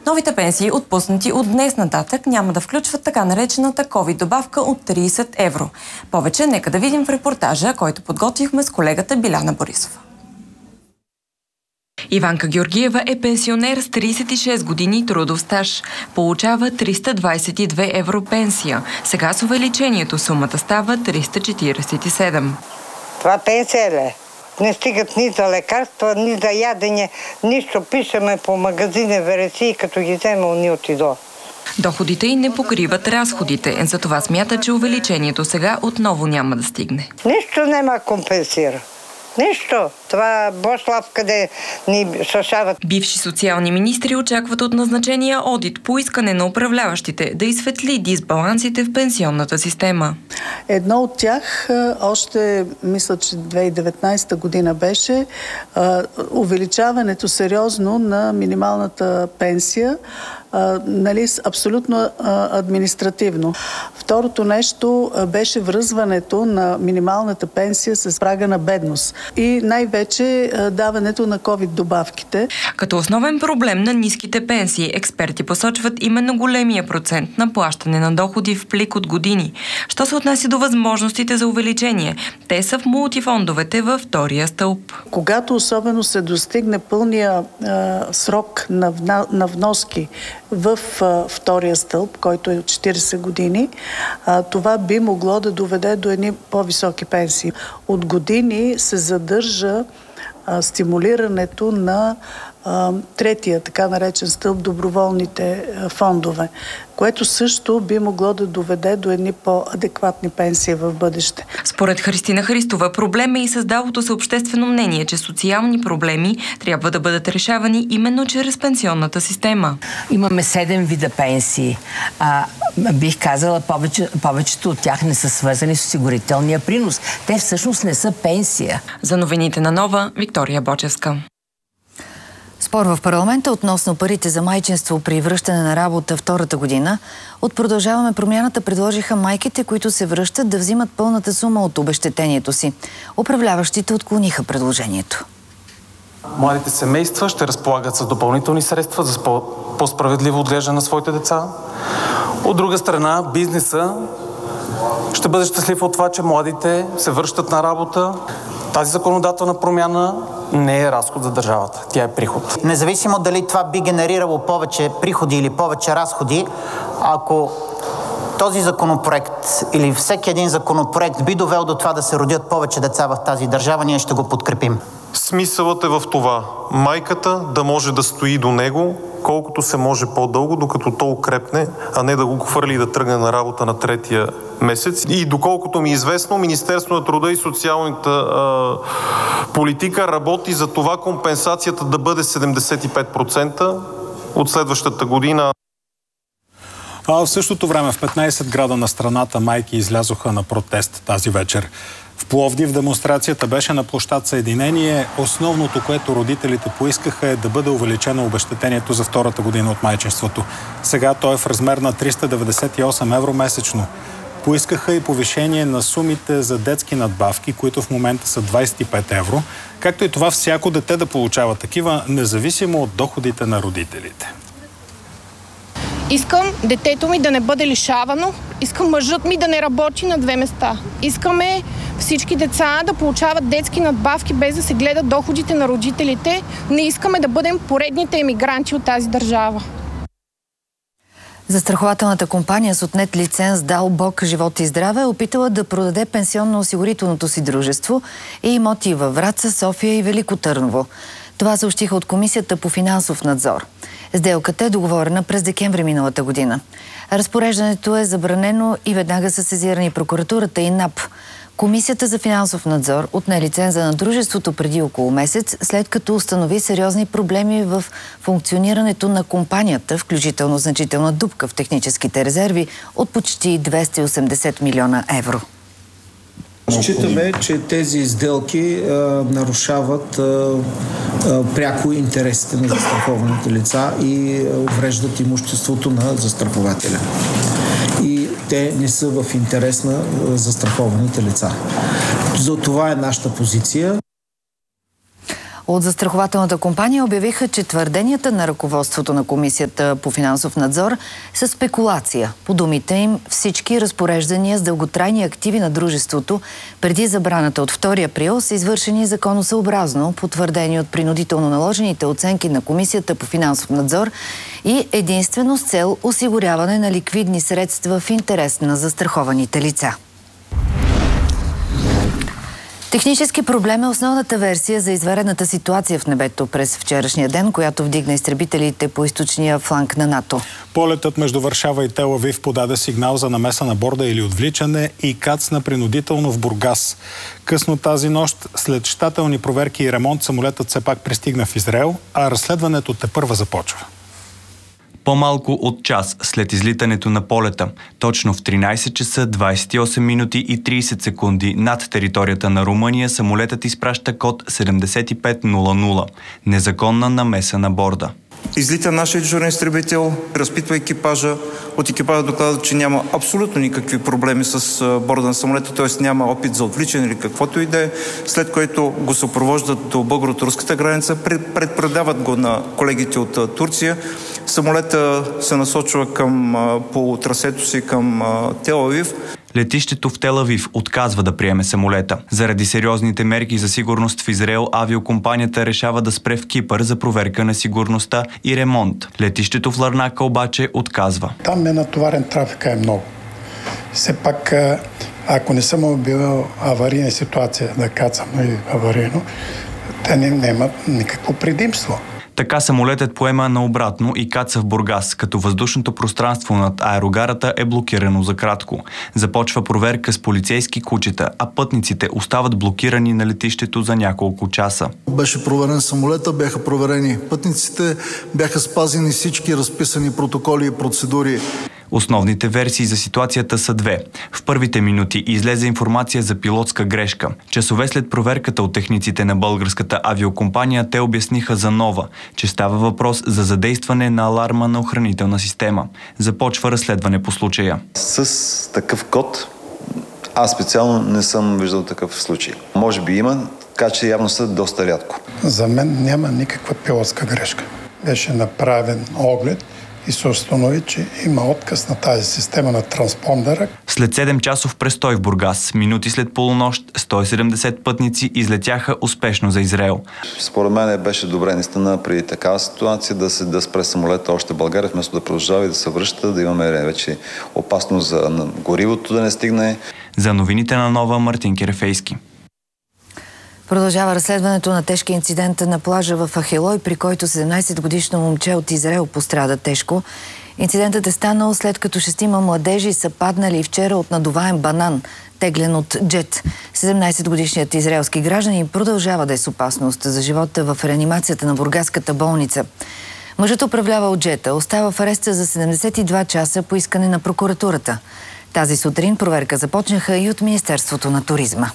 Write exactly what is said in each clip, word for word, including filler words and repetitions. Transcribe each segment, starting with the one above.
Новите пенсии, отпуснати от днес нататък, няма да включват така наречената ковид добавка от трийсет евро. Повече нека да видим в репортажа, който подготвихме с колегата Биляна Борисова. Иванка Георгиева е пенсионер с трийсет и шест години трудов стаж. Получава триста двайсет и две евро пенсия. Сега с увеличението сумата става триста четирийсет и седем. Това пенсия ли? Не стигат ни за лекарства, ни за ядене, нищо. Пишеме по магазини вересии, като ги взема ни отидо. Доходите й не покриват разходите. Затова смята, че увеличението сега отново няма да стигне. Нищо няма компенсира. Нищо. Това Бошлав, къде ни шашават. Бивши социални министри очакват от назначения одит по искане на управляващите да изсветли дисбалансите в пенсионната система. Едно от тях, още мисля, че две хиляди и деветнайсета година беше увеличаването сериозно на минималната пенсия, нали, абсолютно административно. Второто нещо беше връзването на минималната пенсия с прага на бедност и най-вече даването на ковид добавките. Като основен проблем на ниските пенсии, експерти посочват именно големия процент на плащане на доходи в плик от години. Що се отнася до възможностите за увеличение? Те са в мултифондовете във втория стълб. Когато особено се достигне пълния а, срок на, вна, на вноски в а, втория стълб, който е от четирийсет години, а, това би могло да доведе до едни по-високи пенсии. От години се задържа а, стимулирането на а, третия, така наречен стълб, доброволните а, фондове, което също би могло да доведе до едни по-адекватни пенсии в бъдеще. Според Христина Христова, проблем е и създалото се обществено мнение, че социални проблеми трябва да бъдат решавани именно чрез пенсионната система. Имаме седем вида пенсии. А, бих казала, повече, повечето от тях не са свързани с осигурителния принос. Те всъщност не са пенсия. За новините на Нова, Виктория Бочевска. Спор в парламента относно парите за майчинство при връщане на работа втората година. От Продължаваме промяната предложиха майките, които се връщат, да взимат пълната сума от обезщетението си. Управляващите отклониха предложението. Младите семейства ще разполагат с допълнителни средства за по-справедливо отглеждане на своите деца. От друга страна, бизнеса ще бъде щастлив от това, че младите се връщат на работа. Тази законодателна промяна не е разход за държавата, тя е приход. Независимо дали това би генерирало повече приходи или повече разходи, ако този законопроект или всеки един законопроект би довел до това да се родят повече деца в тази държава, ние ще го подкрепим. Смисълът е в това майката да може да стои до него колкото се може по-дълго, докато то укрепне, а не да го хвърли и да тръгне на работа на третия месец. И доколкото ми е известно, Министерството на труда и социалната а, политика работи за това компенсацията да бъде седемдесет и пет процента от следващата година. А в същото време в петнайсет града на страната майки излязоха на протест тази вечер. В Пловдив демонстрацията беше на площад Съединение. Основното, което родителите поискаха, е да бъде увеличено обезщетението за втората година от майчинството. Сега то е в размер на триста деветдесет и осем евро месечно. Поискаха и повишение на сумите за детски надбавки, които в момента са двайсет и пет евро, както и това всяко дете да получава такива, независимо от доходите на родителите. Искам детето ми да не бъде лишавано, искам мъжът ми да не работи на две места. Искаме всички деца да получават детски надбавки, без да се гледат доходите на родителите. Не искаме да бъдем поредните емигранти от тази държава. Застрахователната компания с отнет лиценз Дал Бог живот и здраве е опитала да продаде пенсионно-осигурителното си дружество и имоти във Враца, София и Велико Търново. Това съобщиха от Комисията по финансов надзор. Сделката е договорена през декември миналата година. Разпореждането е забранено и веднага са сезирани прокуратурата и НАП. Комисията за финансов надзор отне лиценза на дружеството преди около месец, след като установи сериозни проблеми в функционирането на компанията, включително значителна дупка в техническите резерви от почти двеста и осемдесет милиона евро. Считаме, че тези сделки а, нарушават а, а, пряко интересите на застрахованите лица и а, увреждат имуществото на застрахователя. И те не са в интерес на а, застрахованите лица. За това е нашата позиция. От застрахователната компания обявиха, че твърденията на ръководството на Комисията по финансов надзор са спекулация. По думите им, всички разпореждания с дълготрайни активи на дружеството преди забраната от втори април са извършени законосъобразно, потвърдени от принудително наложените оценки на Комисията по финансов надзор и единствено с цел осигуряване на ликвидни средства в интерес на застрахованите лица. Технически проблем е основната версия за изварената ситуация в небето през вчерашния ден, която вдигна изтребителите по източния фланг на НАТО. Полетът между Варшава и Тел Авив подаде сигнал за намеса на борда или отвличане и кацна принудително в Бургас. Късно тази нощ, след щателни проверки и ремонт, самолетът все пак пристигна в Израел, а разследването тепърва започва. По-малко от час след излитането на полета, точно в тринайсет часа двайсет и осем минути и трийсет секунди над територията на Румъния, самолетът изпраща код седемдесет и пет нула нула. Незаконна намеса на борда. Излита нашия дежурен изтребител, разпитва екипажа. От екипажа доклада, че няма абсолютно никакви проблеми с борда на самолета, т.е. няма опит за отвличане или каквото и да е, след което го съпровождат до българо-турската граница, предпредават го на колегите от Турция. Самолета се насочва към, по трасето си към Тел Авив. Летището в Тел Авив отказва да приеме самолета. Заради сериозните мерки за сигурност в Израел, авиокомпанията решава да спре в Кипър за проверка на сигурността и ремонт. Летището в Ларнака обаче отказва. Там е натоварен, трафика е много. Все пак, ако не съм била аварийна ситуация да кацам аварийно, те не, нямат никакво предимство. Така самолетът поема наобратно и каца в Бургас, като въздушното пространство над аерогарата е блокирано за кратко. Започва проверка с полицейски кучета, а пътниците остават блокирани на летището за няколко часа. Беше проверен самолета, бяха проверени пътниците, бяха спазени всички разписани протоколи и процедури. Основните версии за ситуацията са две. В първите минути излезе информация за пилотска грешка. Часове след проверката от техниците на българската авиокомпания те обясниха за нова, че става въпрос за задействане на аларма на охранителна система. Започва разследване по случая. С такъв код аз специално не съм виждал такъв случай. Може би има, така че явно са доста рядко. За мен няма никаква пилотска грешка. Беше направен оглед и се установи, че има отказ на тази система на транспондера. След седем часов престой в Бургас, минути след полунощ, сто и седемдесет пътници излетяха успешно за Израел. Според мен беше добре наистина при такава ситуация да се да спре самолета още в България, вместо да продължава и да се връща, да имаме вече опасност за горивото да не стигне. За новините на Нова, Мартин Керефейски. Продължава разследването на тежки инцидент на плажа в Ахелой, при който седемнайсетгодишно момче от Израел пострада тежко. Инцидентът е станал след като шестима младежи са паднали вчера от надуваем банан, теглен от джет. седемнайсетгодишният израелски гражданин продължава да е с опасност за живота в реанимацията на бургаската болница. Мъжът управлявал джета, остава в ареста за седемдесет и два часа по искане на прокуратурата. Тази сутрин проверка започнаха и от Министерството на туризма.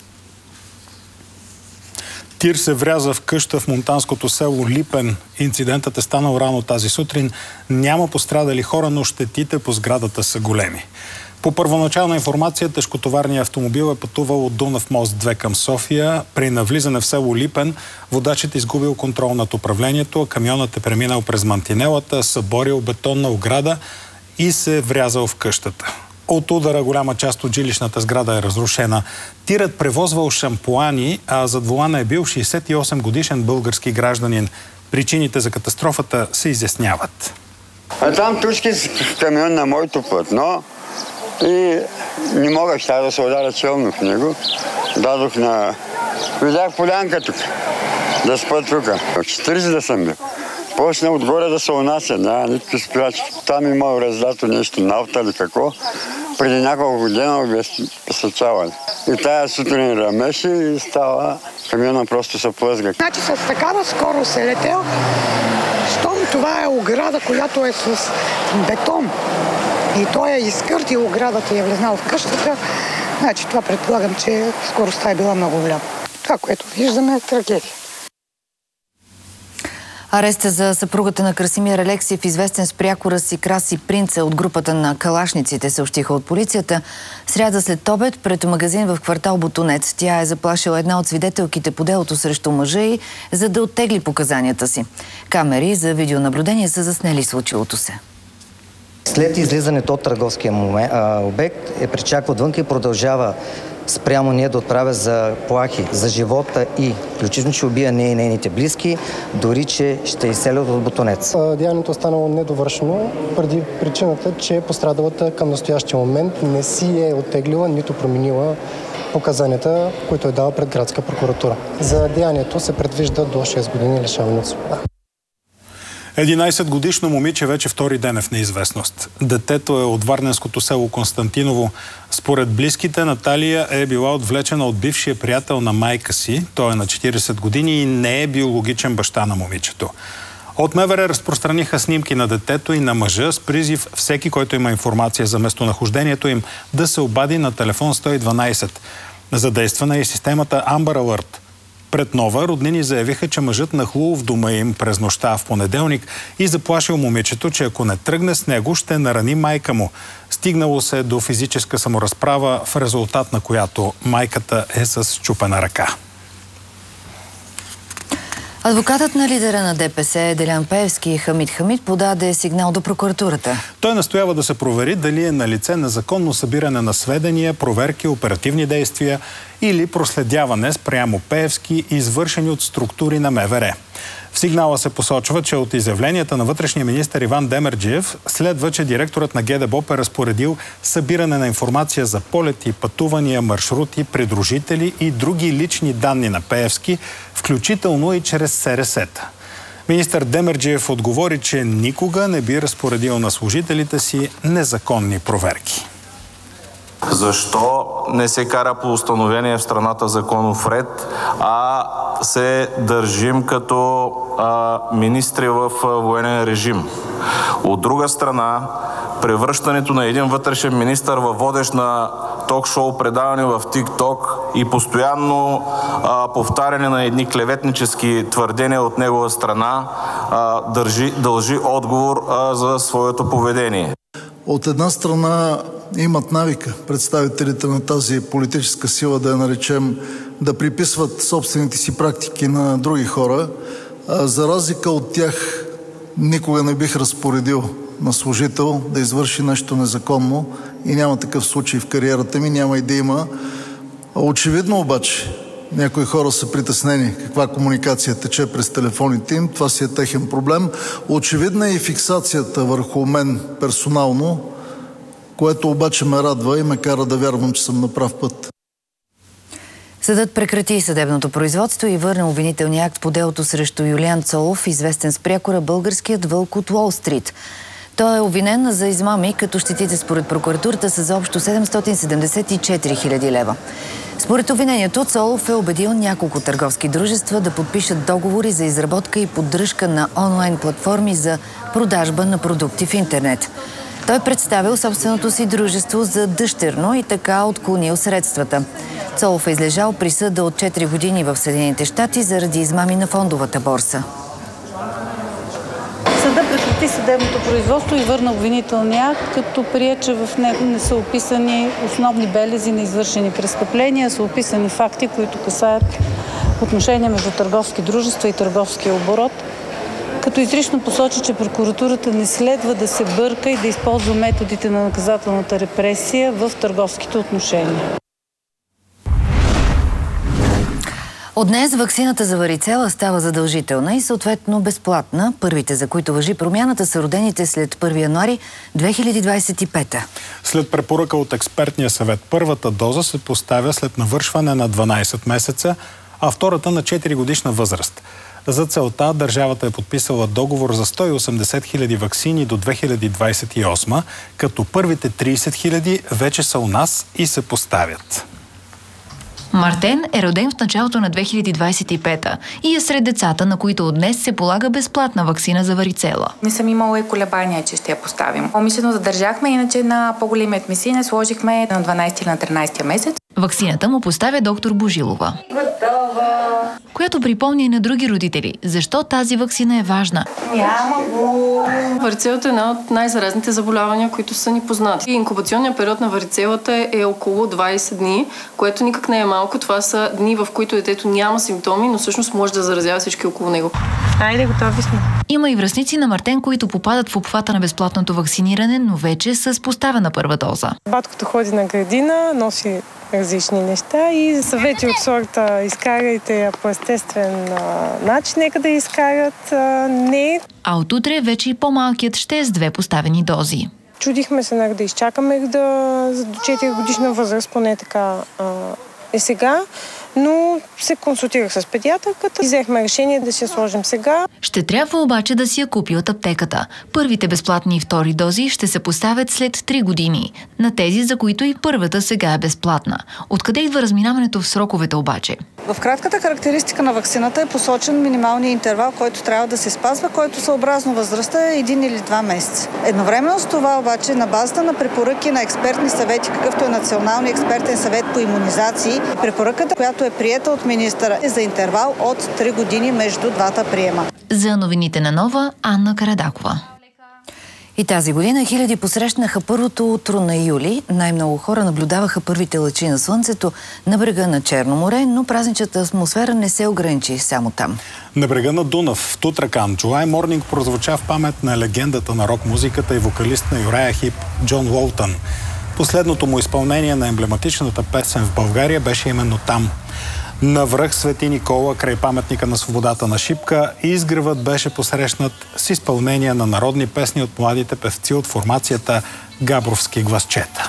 Тир се вряза в къща в монтанското село Липен. Инцидентът е станал рано тази сутрин. Няма пострадали хора, но щетите по сградата са големи. По първоначална информация, тежкотоварният автомобил е пътувал от Дунав мост две към София. При навлизане в село Липен, водачът е изгубил контрол над управлението, а камионът е преминал през мантинелата, съборил бетонна ограда и се е врязал в къщата. От удара голяма част от жилищната сграда е разрушена. Тирът превозвал шампуани, а зад волана е бил шейсет и осем годишен български гражданин. Причините за катастрофата се изясняват. А там турски с камион на моето платно и не мога ще да се ударя челно в него. Дадох на... Видях полянка тук, да спа тук. четирийсет да съм бил. Почна отгоре да се унася, няма никакви спирачки. Там има раздато нещо, нафта или какво. Преди няколко година обесъчавали. И тая сутрин рамеше и става, камиона просто се плъзга. Значи с такава скорост е летел, щом това е ограда, която е с бетон. И той е изкъртил оградата и е влезнал в къщата. Значи това предполагам, че скоростта е била много голяма. Това, което виждаме, е трагедия. Ареста за съпругата на Красимир Алексиев, известен с прякора си Краси Принца от групата на калашниците, съобщиха от полицията. Сряда след обед пред магазин в квартал Ботунец. Тя е заплашила една от свидетелките по делото срещу мъжа й, за да оттегли показанията си. Камери за видеонаблюдение са заснели случилото се. След излизането от търговския момент, а, обект е причаква отвънка и продължава спрямо ние да отправя за плахи за живота и включително, че убия нея и нейните близки, дори че ще изселят от Ботунец. Деянието е станало недовършено преди причината, че пострадалата към настоящия момент не си е оттеглила, нито променила показанията, които е дала пред градска прокуратура. За деянието се предвижда до шест години лишаване от свобода. единайсетгодишно момиче вече втори ден е в неизвестност. Детето е от варненското село Константиново. Според близките, Наталия е била отвлечена от бившия приятел на майка си. Той е на четирийсет години и не е биологичен баща на момичето. От МВР разпространиха снимки на детето и на мъжа с призив всеки, който има информация за местонахождението им, да се обади на телефон сто и дванайсет. Задействана е и системата Amber Alert. Пред Нова роднини заявиха, че мъжът нахлул в дома им през нощта в понеделник и заплашил момичето, че ако не тръгне с него, ще нарани майка му. Стигнало се до физическа саморазправа, в резултат на която майката е с счупена ръка. Адвокатът на лидера на ДПС Делян Пеевски Хамид Хамид подаде сигнал до прокуратурата. Той настоява да се провери дали е налице незаконно събиране на сведения, проверки, оперативни действия или проследяване спрямо Пеевски, извършени от структури на МВР. В сигнала се посочва, че от изявленията на вътрешния министър Иван Демерджиев следва, че директорът на ГДБОП е разпоредил събиране на информация за полети, пътувания, маршрути, придружители и други лични данни на Пеевски, включително и чрез СРС-та. Министър Демерджиев отговори, че никога не би разпоредил на служителите си незаконни проверки. Защо не се кара по установения в страната законов ред, а се държим като а, министри в а, военен режим? От друга страна, превръщането на един вътрешен министър във водещ на ток-шоу предаване в TikTok и постоянно а, повтаряне на едни клеветнически твърдения от негова страна а, държи, дължи отговор а, за своето поведение. От една страна имат навика представителите на тази политическа сила, да я наречем, да приписват собствените си практики на други хора. А за разлика от тях, никога не бих разпоредил на служител да извърши нещо незаконно и няма такъв случай в кариерата ми, няма и да има. Очевидно обаче, някои хора са притеснени каква комуникация тече през телефоните им. Това си е техен проблем. Очевидна е и фиксацията върху мен персонално, което обаче ме радва и ме кара да вярвам, че съм на прав път. Съдът прекрати съдебното производство и върна обвинителния акт по делото срещу Юлиан Цолов, известен с прякора българският вълк от Уол Стрит. Той е обвинен за измами, като щетите според прокуратурата са за общо седемстотин седемдесет и четири хиляди лева. Според обвинението, Цолов е убедил няколко търговски дружества да подпишат договори за изработка и поддръжка на онлайн платформи за продажба на продукти в интернет. Той представил собственото си дружество за дъщерно и така отклонил средствата. Цолов е излежал присъда от четири години в Съединените щати заради измами на фондовата борса. Съда прекрати съдебното производство и върна обвинителния акт, като прие, че в него не са описани основни белези на извършени престъпления, са описани факти, които касаят отношения между търговски дружества и търговския оборот, като изрично посочи, че прокуратурата не следва да се бърка и да използва методите на наказателната репресия в търговските отношения. От днес ваксината за варицела става задължителна и съответно безплатна. Първите, за които важи промяната, са родените след първи януари две хиляди двадесет и пета. След препоръка от експертния съвет, първата доза се поставя след навършване на дванадесет месеца, а втората на четири годишна възраст. За целта държавата е подписала договор за сто и осемдесет хиляди ваксини до две хиляди двадесет и осма, като първите тридесет хиляди вече са у нас и се поставят. Мартен е роден в началото на две хиляди двадесет и пета и е сред децата, на които от днес се полага безплатна ваксина за варицела. Не съм имала и колебания, че ще я поставим. Умишлено задържахме, иначе на по-големият ми син сложихме на дванадесети или на тринадесети месец. Ваксината му поставя доктор Божилова. Готова! която припомня и на други родители защо тази ваксина е важна. Няма го. Варицелата е една от най-заразните заболявания, които са ни познати. Инкубационният период на варицелата е около двайсет дни, което никак не е малко. Това са дни, в които детето няма симптоми, но всъщност може да заразява всички около него. Айде, готови сме. Има и връстници на Мартен, които попадат в обхвата на безплатното вакциниране, но вече с поставена първа доза. Баткото ходи на градина, носи различни неща и за съвети от сорта изкарайте я по естествен а, начин, нека да изкарат а, не. А от утре вече и по-малкият ще е с две поставени дози. Чудихме се да изчакаме да, за до четири годишна възраст, поне така а, е сега, но се консултирах с педиатърката и взехме решение да си я сложим сега. Ще трябва обаче да си я купи от аптеката. Първите безплатни и втори дози ще се поставят след три години. На тези, за които и първата сега е безплатна. Откъде идва разминаването в сроковете обаче? В кратката характеристика на ваксината е посочен минималният интервал, който трябва да се спазва, който съобразно възрастта е един или два месеца. Едновременно с това обаче на базата на препоръки на експертни съвети, какъвто е Националният експертен съвет по имунизации, препоръката, която е приета от министъра, е за интервал от три години между двата приема. За новините на Нова, Анна Карадакова. И тази година хиляди посрещнаха първото утро на юли. Най-много хора наблюдаваха първите лъчи на слънцето на брега на Черно море, но празничната атмосфера не се ограничи само там. На брега на Дунав, в Тутракан, July Morning прозвуча в памет на легендата на рок-музиката и вокалист на Юрая Хип Джон Уолтън. Последното му изпълнение на емблематичната песен в България беше именно там. На връх Свети Никола, край паметника на свободата на Шипка, изгревът беше посрещнат с изпълнение на народни песни от младите певци от формацията Габровски гласчета.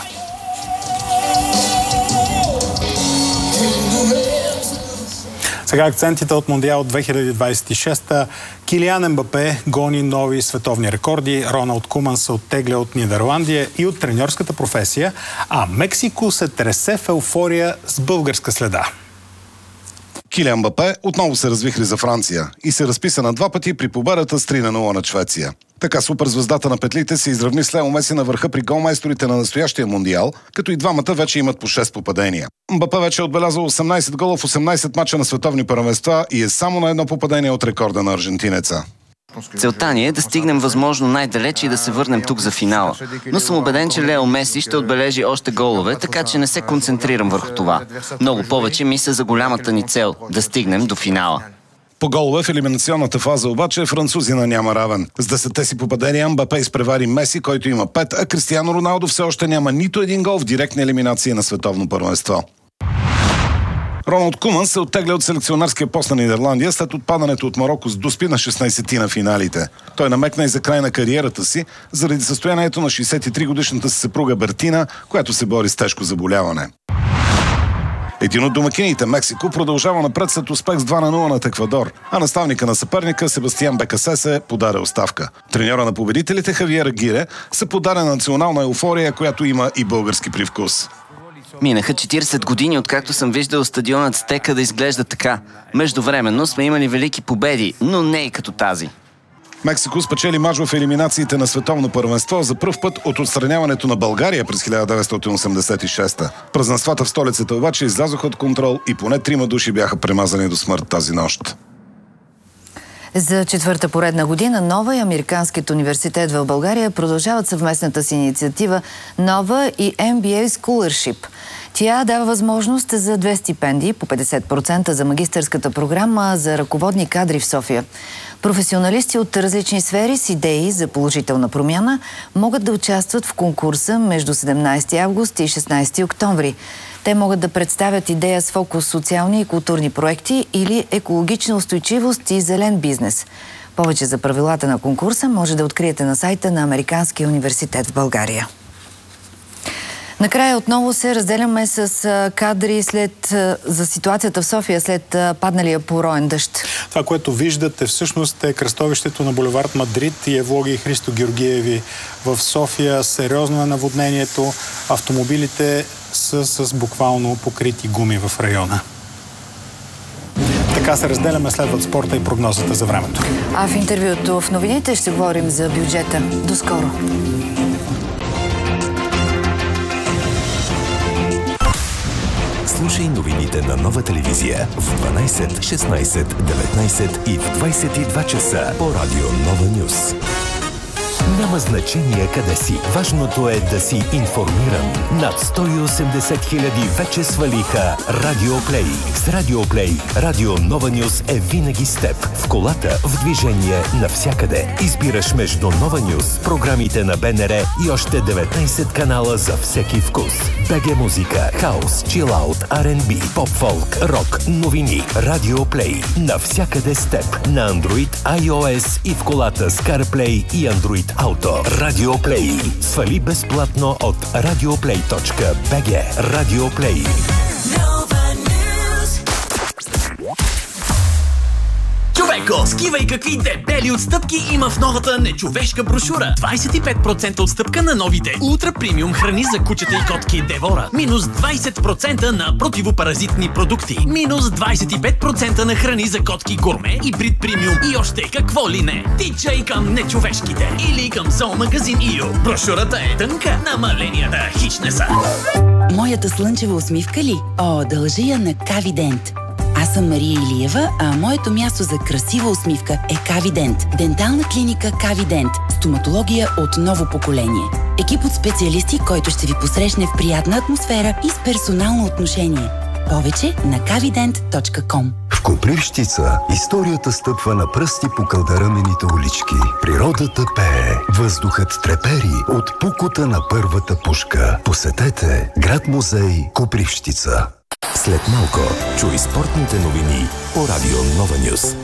Сега акцентите от Мондиал две хиляди двадесет и шеста. Килиан Ембапе гони нови световни рекорди, Роналд Куман се оттегля от Нидерландия и от треньорската професия, а Мексико се тресе в еуфория с българска следа. Килиан Мбапе отново се развихри за Франция и се разписа на два пъти при победата с три на нула над Швеция. Така суперзвездата на петлите се изравни с Лео Меси на върха при голмайсторите на настоящия мондиал, като и двамата вече имат по шест попадения. Мбапе вече е отбелязал осемнадесет гола в осемнадесет мача на световни първенства и е само на едно попадение от рекорда на аржентинеца. Целта ни е да стигнем възможно най-далеч и да се върнем тук за финала. Но съм убеден, че Лео Меси ще отбележи още голове, така че не се концентрирам върху това. Много повече мисля за голямата ни цел – да стигнем до финала. По голове в елиминационната фаза обаче французина няма равен. С десетте си попадения Мбапе изпревари Меси, който има пет, а Кристиано Роналдо все още няма нито един гол в директна елиминация на световно първенство. Роналд Куман се оттегля от селекционерския пост на Нидерландия след отпадането от Мароко с дуспи на шестнадесети на финалите. Той намекна и за край на кариерата си, заради състоянието на шейсет и три годишната си съпруга Бертина, която се бори с тежко заболяване. Един от домакините, Мексико, продължава напред след успех с два на нула над Еквадор, а наставника на съперника Себастиан Бекасесе подаде оставка. Треньора на победителите Хавиер Агире се подаде на национална еуфория, която има и български привкус. Минаха четиридесет години, откакто съм виждал стадионът Стека да изглежда така. Междувременно сме имали велики победи, но не и като тази. Мексико спечели мач в елиминациите на световно първенство за пръв път от отстраняването на България през хиляда деветстотин осемдесет и шеста. Празненствата в столицата обаче излязоха от контрол и поне трима души бяха премазани до смърт тази нощ. За четвърта поредна година Нова и Американският университет в България продължават съвместната си инициатива Нова и Ем Би Ей Scholarship. Тя дава възможност за две стипендии, по петдесет процента за магистърската програма за ръководни кадри в София. Професионалисти от различни сфери с идеи за положителна промяна могат да участват в конкурса между седемнадесети август и шестнадесети октомври. Те могат да представят идея с фокус социални и културни проекти или екологична устойчивост и зелен бизнес. Повече за правилата на конкурса може да откриете на сайта на Американския университет в България. Накрая отново се разделяме с кадри след, за ситуацията в София след падналия пороен дъжд. Това, което виждате всъщност е кръстовището на булевард Мадрид и Евлоги и Христо Георгиеви в София. Сериозно е наводнението. Автомобилите са с буквално покрити гуми в района. Така се разделяме, следват спорта и прогнозата за времето. А в интервюто в новините ще говорим за бюджета. До скоро! Слушай новините на Нова телевизия в дванайсет, шестнайсет, деветнайсет и в двайсет и два часа по радио Нова Нюс. Няма значение къде си. Важното е да си информиран. Над сто и осемдесет хиляди вече свалиха Радио Плей. С Радио Плей, Радио Нова Нюс е винаги с теб. В колата, в движение, навсякъде. Избираш между Нова Нюс, програмите на БНР и още деветнайсет канала за всеки вкус. БГ музика, хаус, чилаут, Ар енд Би, поп-фолк, рок, новини. Радио Плей. Навсякъде с теб. На Android, iOS и в колата с CarPlay и Android Auto. Радио Плей. Свали безплатно от радиоплей точка би джи. Радио Плей. Човеко, скивай какви дебели отстъпки има в новата нечовешка брошура. двайсет и пет процента отстъпка на новите ултра премиум храни за кучета и котки Девора. Минус двайсет процента на противопаразитни продукти. Минус двайсет и пет процента на храни за котки Гурме и Брит премиум и още какво ли не. Тичай към нечовешките или към зоомагазин Ио. Брошурата е тънка, намаленията хич не са. Моята слънчева усмивка ли? О, дължа я на Кавидент. Аз съм Мария Илиева, а моето място за красива усмивка е Кавидент. Дентална клиника Кавидент. Стоматология от ново поколение. Екип от специалисти, който ще ви посрещне в приятна атмосфера и с персонално отношение. Повече на кавидент точка ком. В Копривщица историята стъпва на пръсти по кълдарамените улички. Природата пее, въздухът трепери от пукота на първата пушка. Посетете град-музей Копривщица. След малко чуй спортните новини по радио Нова Нюс.